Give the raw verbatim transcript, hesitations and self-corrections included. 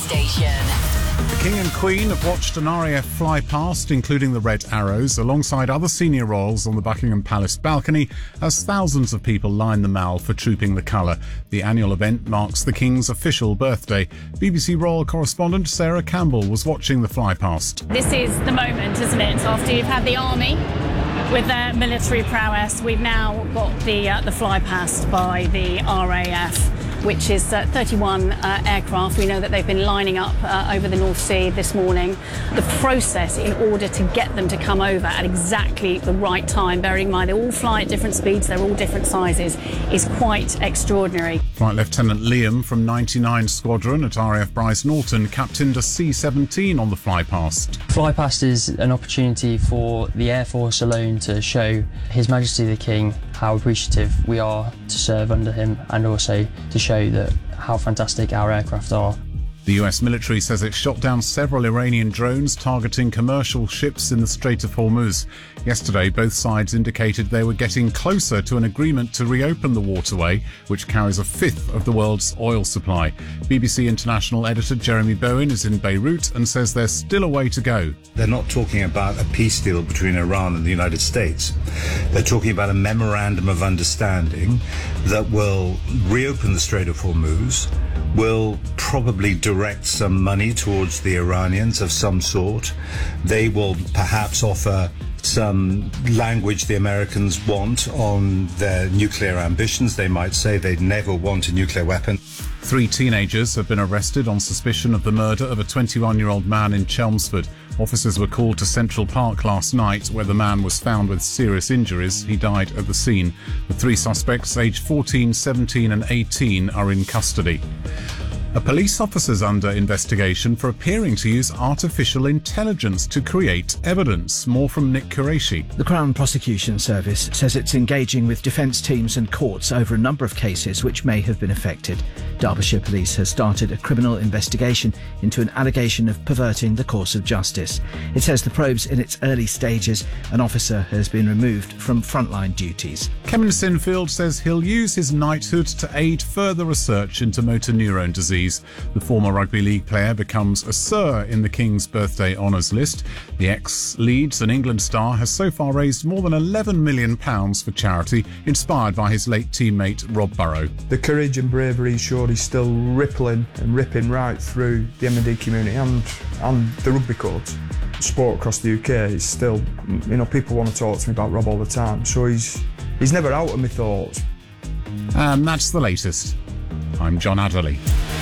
station. The King and Queen have watched an R A F fly past, including the Red Arrows, alongside other senior royals on the Buckingham Palace balcony, as thousands of people line the Mall for Trooping the Colour. The annual event marks the King's official birthday. B B C royal correspondent Sarah Campbell was watching the fly past. This is the moment, isn't it? After you've had the army with their military prowess, we've now got the uh, the fly past by the R A F, which is uh, thirty-one uh, aircraft. We know that they've been lining up uh, over the North Sea this morning. The process in order to get them to come over at exactly the right time, bearing in mind they all fly at different speeds, they're all different sizes, is quite extraordinary. Flight Lieutenant Liam from ninety-nine Squadron at R A F Bryce Norton captained a C seventeen on the fly past. Fly past is an opportunity for the Air Force alone to show His Majesty the King how appreciative we are to serve under him, and also to show that how fantastic our aircraft are. The U S military says it shot down several Iranian drones targeting commercial ships in the Strait of Hormuz. Yesterday, both sides indicated they were getting closer to an agreement to reopen the waterway, which carries a fifth of the world's oil supply. B B C International editor Jeremy Bowen is in Beirut and says there's still a way to go. They're not talking about a peace deal between Iran and the United States. They're talking about a memorandum of understanding that will reopen the Strait of Hormuz, will probably direct some money towards the Iranians of some sort. They will perhaps offer some language the Americans want on their nuclear ambitions. They might say they'd never want a nuclear weapon. Three teenagers have been arrested on suspicion of the murder of a twenty-one-year-old man in Chelmsford. Officers were called to Central Park last night, where the man was found with serious injuries. He died at the scene. The three suspects, aged fourteen, seventeen and eighteen, are in custody. A police officer's under investigation for appearing to use artificial intelligence to create evidence. More from Nick Qureshi. The Crown Prosecution Service says it's engaging with defence teams and courts over a number of cases which may have been affected. Derbyshire Police has started a criminal investigation into an allegation of perverting the course of justice. It says the probe's in its early stages. An officer has been removed from frontline duties. Kevin Sinfield says he'll use his knighthood to aid further research into motor neurone disease. The former rugby league player becomes a Sir in the King's birthday honours list. The ex-Leeds and England star has so far raised more than eleven million pounds for charity, inspired by his late teammate Rob Burrow. The courage and bravery he showed is still rippling and ripping right through the M and D community and, and the rugby court. Sport across the U K is still, you know, people want to talk to me about Rob all the time, so he's, he's never out of my thoughts. And that's the latest. I'm John Adderley.